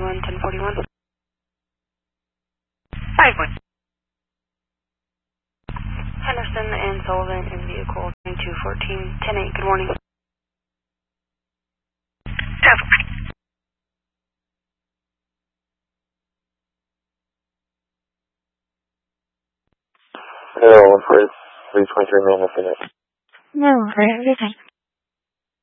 1041. 5-1. Henderson and Sullivan in vehicle 2214, 10-8, good morning. Hello, for 323 minutes. No, for everything.